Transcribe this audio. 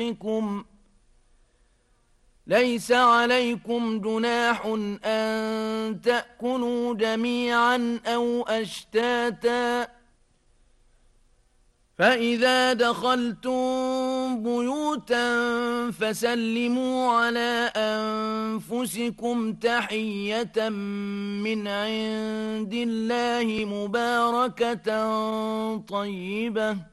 ليس عليكم جناح أن تأكلوا جميعا أو أشتاتا فإذا دخلتم بيوتا فسلموا على أنفسكم تحية من عند الله مباركة طيبة